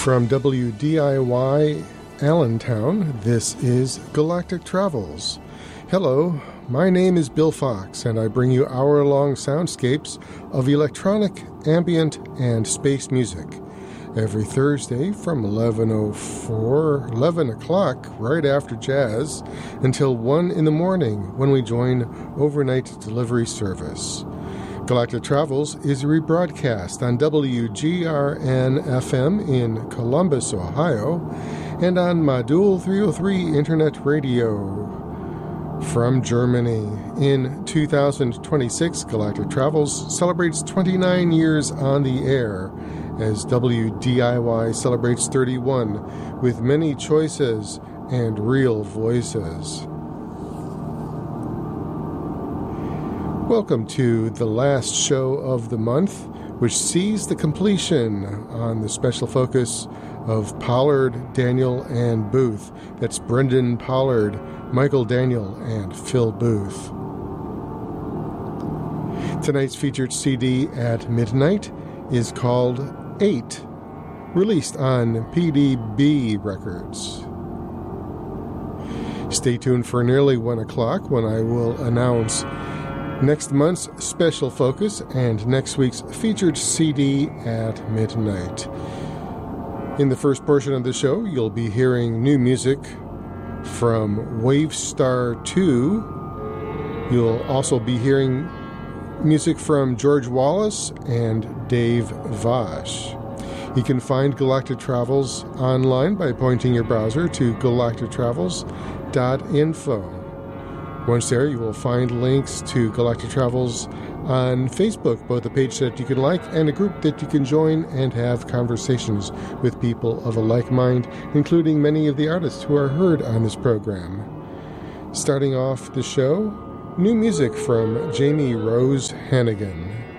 From WDIY Allentown, this is Galactic Travels. Hello, my name is Bill Fox, and I bring you hour-long soundscapes of electronic, ambient, and space music. Every Thursday from 11 o'clock, right after jazz, until 1 in the morning when we join overnight delivery service. Galactic Travels is a rebroadcast on WGRN-FM in Columbus, Ohio, and on Modul 303 Internet Radio. From Germany, in 2026, Galactic Travels celebrates 29 years on the air, as WDIY celebrates 31, with many choices and real voices. Welcome to the last show of the month, which sees the completion on the special focus of Pollard, Daniel, and Booth. That's Brendan Pollard, Michael Daniel, and Phil Booth. Tonight's featured CD at midnight is called 8, released on PDB Records. Stay tuned for nearly 1 o'clock when I will announce next month's special focus and next week's featured CD at midnight. In the first portion of the show, you'll be hearing new music from Wavestar 2. You'll also be hearing music from George Wallace and Dave Vosh. You can find Galactic Travels online by pointing your browser to galactictravels.info. Once there, you will find links to Galactic Travels on Facebook, both a page that you can like and a group that you can join and have conversations with people of a like mind, including many of the artists who are heard on this program. Starting off the show, new music from Jamie Rose Hannigan.